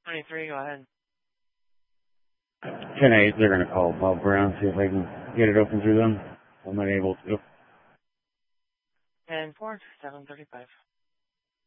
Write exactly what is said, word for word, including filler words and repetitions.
twenty-three, go ahead. ten eight, they're going to call Bob Brown, see if they can get it open through them. I'm not able to. ten four, seven thirty-five.